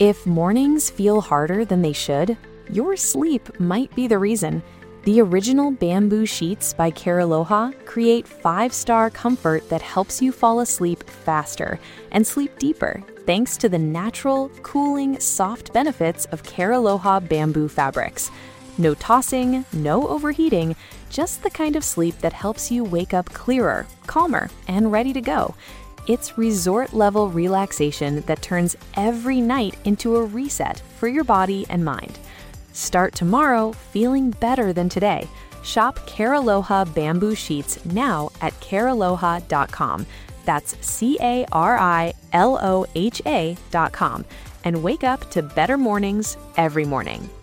If mornings feel harder than they should, your sleep might be the reason. The original bamboo sheets by Care-Aloha create 5-star comfort that helps you fall asleep faster and sleep deeper thanks to the natural, cooling, soft benefits of Care-Aloha bamboo fabrics. No tossing, no overheating, just the kind of sleep that helps you wake up clearer, calmer, and ready to go. It's resort-level relaxation that turns every night into a reset for your body and mind. Start tomorrow feeling better than today. Shop Care-Aloha bamboo sheets now at carealoha.com. That's CARILOHA.com. And wake up to better mornings every morning.